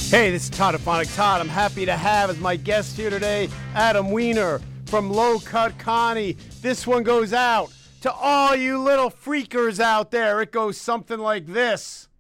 Hey, this is Toddophonic Todd. I'm happy to have as my guest here today, Adam Weiner from Low Cut Connie. This one goes out to all you little freakers out there. It goes something like this.